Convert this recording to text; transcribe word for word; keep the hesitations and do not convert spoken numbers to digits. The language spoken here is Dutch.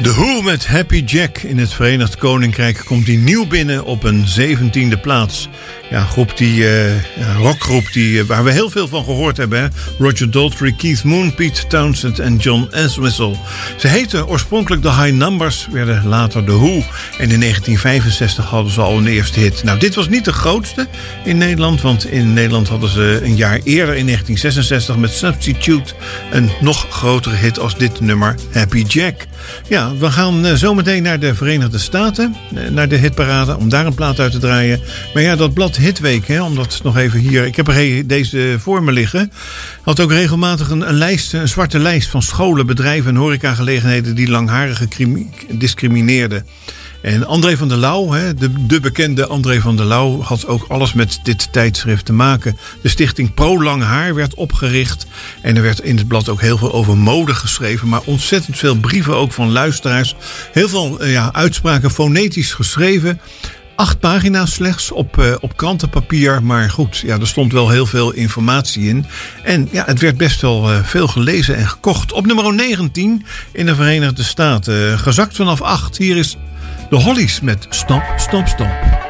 The Who met Happy Jack. In het Verenigd Koninkrijk komt die nieuw binnen op een zeventiende plaats. Ja, groep die, uh, ja, rockgroep die, uh, waar we heel veel van gehoord hebben. Hè? Roger Daltrey, Keith Moon, Pete Townshend en John Entwistle. Ze heten oorspronkelijk The High Numbers, werden later The Who. En in negentien vijfenzestig hadden ze al een eerste hit. Nou, dit was niet de grootste in Nederland, want in Nederland hadden ze een jaar eerder in negentien zesenzestig met Substitute een nog grotere hit als dit nummer, Happy Jack. Ja, we gaan uh, zometeen naar de Verenigde Staten, uh, naar de hitparade, om daar een plaat uit te draaien. Maar ja, dat blad Hitweek, hè, omdat nog even hier, ik heb er deze voor me liggen, had ook regelmatig een, een lijst, een zwarte lijst van scholen, bedrijven en horecagelegenheden die langharigen crimi- discrimineerden. En André van der Lauw, de, de bekende André van der Lauw, had ook alles met dit tijdschrift te maken. De stichting Pro Lang Haar werd opgericht. En er werd in het blad ook heel veel over mode geschreven. Maar ontzettend veel brieven ook van luisteraars. Heel veel ja, uitspraken fonetisch geschreven. Acht pagina's slechts op, uh, op krantenpapier. Maar goed, ja, er stond wel heel veel informatie in. En ja, het werd best wel uh, veel gelezen en gekocht. Op nummer negentien in de Verenigde Staten. Uh, gezakt vanaf acht. Hier is de Hollies met Stop, Stop, Stop.